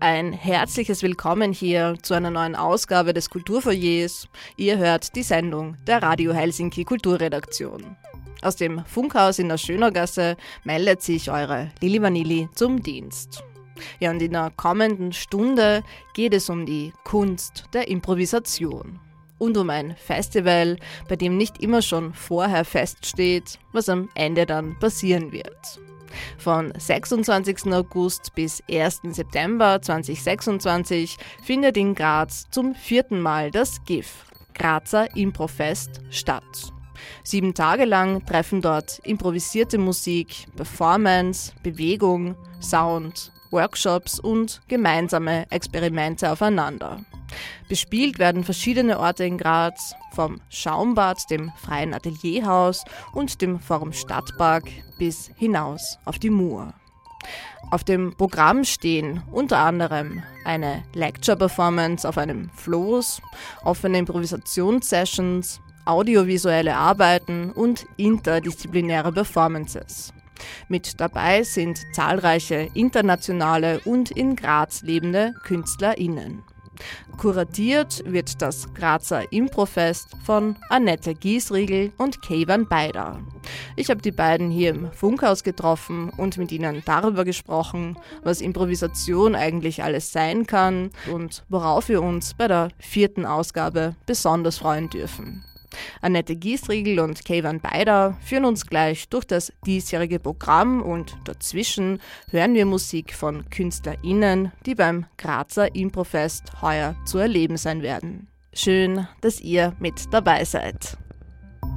Ein herzliches Willkommen hier zu einer neuen Ausgabe des Kulturfoyers. Ihr hört die Sendung der Radio Helsinki Kulturredaktion. Aus dem Funkhaus in der Schönergasse meldet sich eure Lili Vanilli zum Dienst. Ja, und in der kommenden Stunde geht es um die Kunst der Improvisation. Und um ein Festival, bei dem nicht immer schon vorher feststeht, was am Ende dann passieren wird. Von 26. August bis 1. September 2026 findet in Graz zum 4. Mal das GIF, Grazer Improfest, statt. 7 Tage lang treffen dort improvisierte Musik, Performance, Bewegung, Sound, Workshops und gemeinsame Experimente aufeinander. Bespielt werden verschiedene Orte in Graz, vom Schaumbad, dem Freien Atelierhaus und dem Forum Stadtpark bis hinaus auf die Mur. Auf dem Programm stehen unter anderem eine Lecture-Performance auf einem Floß, offene Improvisationssessions, audiovisuelle Arbeiten und interdisziplinäre Performances. Mit dabei sind zahlreiche internationale und in Graz lebende KünstlerInnen. Kuratiert wird das Grazer Improfest von Annette Giesriegel und Keivan Beider. Ich habe die beiden hier im Funkhaus getroffen und mit ihnen darüber gesprochen, was Improvisation eigentlich alles sein kann und worauf wir uns bei der 4. Ausgabe besonders freuen dürfen. Annette Giesriegel und Keivan Beider führen uns gleich durch das diesjährige Programm und dazwischen hören wir Musik von KünstlerInnen, die beim Grazer Improfest heuer zu erleben sein werden. Schön, dass ihr mit dabei seid.